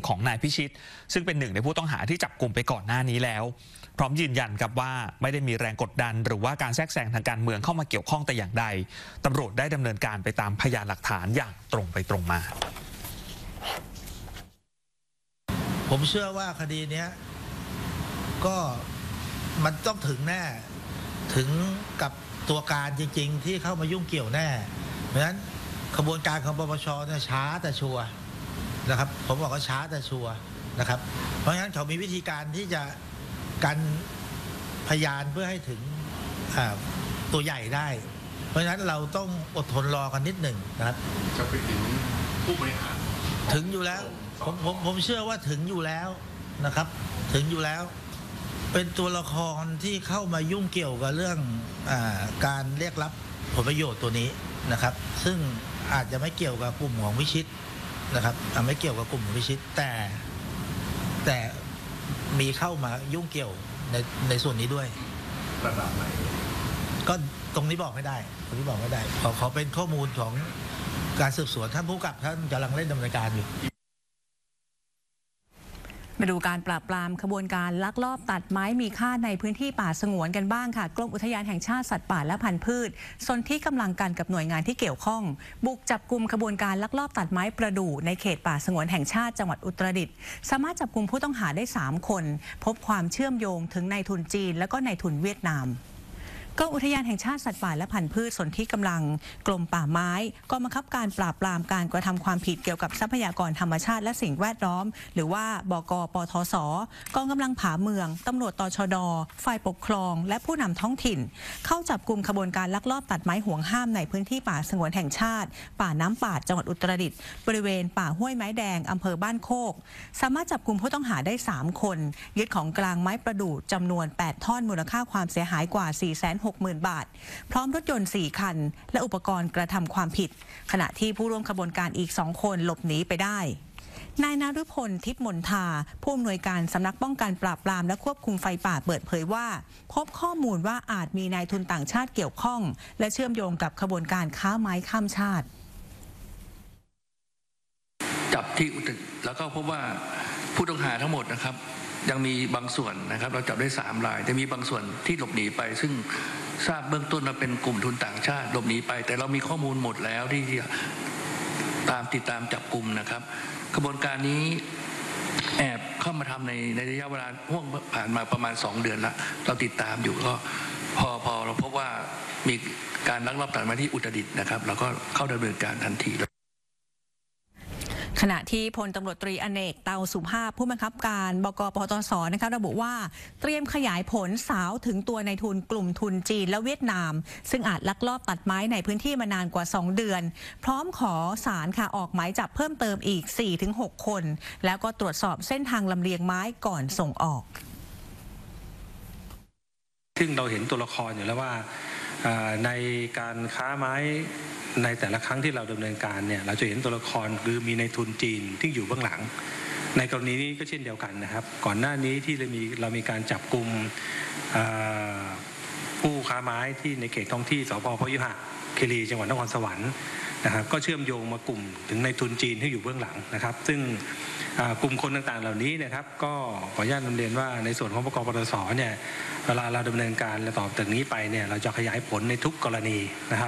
ของนายพิชิตซึ่งเป็นหนึ่งในผู้ต้องหาที่จับกลุ่มไปก่อนหน้านี้แล้วพร้อมยืนยันครับว่าไม่ได้มีแรงกดดันหรือว่าการแทรกแซงทางการเมืองเข้ามาเกี่ยวข้องแต่อย่างใดตำรวจได้ดำเนินการไปตามพยานหลักฐานอย่างตรงไปตรงมาผมเชื่อว่าคดีนี้ก็มันต้องถึงแน่ถึงกับตัวการจริงๆที่เข้ามายุ่งเกี่ยวแน่เพราะฉะนั้นขบวนการของปปชเนี่ยช้าแต่ชัวร์นะครับผมบอกว่าช้าแต่ชัวร์นะครับเพราะฉะนั้นเขามีวิธีการที่จะกันพยานเพื่อให้ถึงตัวใหญ่ได้เพราะฉะนั้นเราต้องอดทนรอกันนิดหนึ่งนะครับจะไปถึงผู้บริหารถึงอยู่แล้วผมเชื่อว่าถึงอยู่แล้วนะครับถึงอยู่แล้วเป็นตัวละครที่เข้ามายุ่งเกี่ยวกับเรื่องการเรียกรับผลประโยชน์ตัวนี้นะครับซึ่งอาจจะไม่เกี่ยวกับกลุ่มของวิชิตนะครับไม่เกี่ยวกับกลุ่มของวิชิตแต่มีเข้ามายุ่งเกี่ยวในส่วนนี้ด้วยระดับไหนก็ตรงนี้บอกไม่ได้ขอเป็นข้อมูลของการสืบสวนท่านผู้กำกับท่านกำลังเล่นดำเนินการอยู่มาดูการปราบปรามขบวนการลักลอบตัดไม้มีค่าในพื้นที่ป่าสงวนกันบ้างค่ะกรมอุทยานแห่งชาติสัตว์ป่าและพันธุ์พืชสนที่กำลังกันกับหน่วยงานที่เกี่ยวข้องบุกจับกุมขบวนการลักลอบตัดไม้ประดู่ในเขตป่าสงวนแห่งชาติจังหวัดอุตรดิตถ์สามารถจับกุมผู้ต้องหาได้3 คนพบความเชื่อมโยงถึงนายทุนจีนและก็นายทุนเวียดนามกรมอุทยานแห่งชาติสัตว์ป่าและพันธุ์พืชสนที่กำลังกรมป่าไม้กองบังคับการปราบปรามการกระทำความผิดเกี่ยวกับทรัพยากรธรรมชาติและสิ่งแวดล้อมหรือว่าบก.ปทศ.กองกำลังผาเมืองตำรวจตชด.ฝ่ายปกครองและผู้นำท้องถิ่นเข้าจับกุมขบวนการลักลอบตัดไม้ห่วงห้ามในพื้นที่ป่าสงวนแห่งชาติป่าน้ำปาดจังหวัดอุตรดิตถ์บริเวณป่าห้วยไม้แดงอำเภอบ้านโคกสามารถจับกุมผู้ต้องหาได้3 คนยึดของกลางไม้ประดู่จำนวน8 ท่อนมูลค่าความเสียหายกว่า 460,000 บาทพร้อมรถยนต์4 คันและอุปกรณ์กระทำความผิดขณะที่ผู้ร่วมขบวนการอีก2 คนหลบหนีไปได้นายนฤพลทิพย์มนทาผู้อำนวยการสำนักป้องกันปราบปรามและควบคุมไฟป่าเปิดเผยว่าพบข้อมูลว่าอาจมีนายทุนต่างชาติเกี่ยวข้องและเชื่อมโยงกับขบวนการค้าไม้ข้ามชาติจับที่อุตรดิตถ์แล้วก็พบว่าผู้ต้องหาทั้งหมดนะครับยังมีบางส่วนนะครับเราจับได้3 รายแต่มีบางส่วนที่หลบหนีไปซึ่งทราบเบื้องต้นว่าเป็นกลุ่มทุนต่างชาติหลบหนีไปแต่เรามีข้อมูลหมดแล้วที่จะติดตามจับกลุ่มนะครับกระบวนการนี้แอบเข้ามาทำในระยะเวลาห่วงผ่านมาประมาณ2 เดือนแล้วเราติดตามอยู่ก็พอเราพบว่ามีการลักลอบตัดไม้ที่อุตรดิตถ์นะครับเราก็เข้าดำเนินการทันทีขณะที่พลตำรวจตรีอเนกเตาสุภาพผู้บังคับการบก.ปทศ.นะคะระบุว่าเตรียมขยายผลสาวถึงตัวนายทุนกลุ่มทุนจีนและเวียดนามซึ่งอาจลักลอบตัดไม้ในพื้นที่มานานกว่า2 เดือนพร้อมขอศาลค่ะออกหมายจับเพิ่มเติมอีก 4-6 คนแล้วก็ตรวจสอบเส้นทางลำเลียงไม้ก่อนส่งออกซึ่งเราเห็นตัวละครอยู่แล้วว่าในการค้าไม้ในแต่ละครั้งที่เราดำเนินการเนี่ยเราจะเห็นตัวละครคือมีในทุนจีนที่อยู่เบื้องหลังในกรณีนี้ก็เช่นเดียวกันนะครับก่อนหน้านี้ที่เรามีการจับกุมผู้ค้าไม้ที่ในเขตท้องที่สพ.พยุหคีรีจังหวัดนครสวรรค์นะครับก็เชื่อมโยงมากลุ่มถึงในทุนจีนที่อยู่เบื้องหลังนะครับซึ่งกลุ่มคนต่างๆเหล่านี้นะครับก็ขออนุญาตนำเรียนว่าในส่วนของบก.ปทศ.เนี่ยเวลาเราดำเนินการและต่อจากนี้ไปเนี่ยเราจะขยายผลในทุกกรณีนะครับ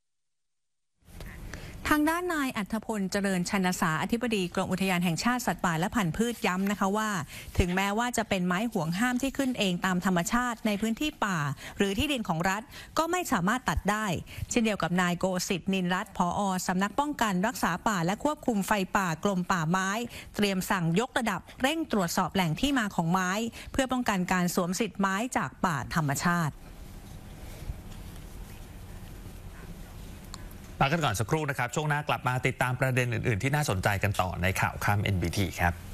ทางด้านนายอัธพลเจริญชนสาอธิบดีกรมอุทยานแห่งชาติสัตว์ป่าและพันธุ์พืชย้ำนะคะว่าถึงแม้ว่าจะเป็นไม้ห่วงห้ามที่ขึ้นเองตามธรรมชาติในพื้นที่ป่าหรือที่ดินของรัฐก็ไม่สามารถตัดได้เช่นเดียวกับนายโกสิทธิ์นินรัตน์ผอ.สำนักป้องกันรักษาป่าและควบคุมไฟป่ากรมป่าไม้เตรียมสั่งยกระดับเร่งตรวจสอบแหล่งที่มาของไม้เพื่อป้องกันการสวมสิทธิ์ไม้จากป่าธรรมชาติพักกันก่อนสักครู่นะครับช่วงหน้ากลับมาติดตามประเด็นอื่นๆที่น่าสนใจกันต่อในข่าวค่ำ NBT ครับ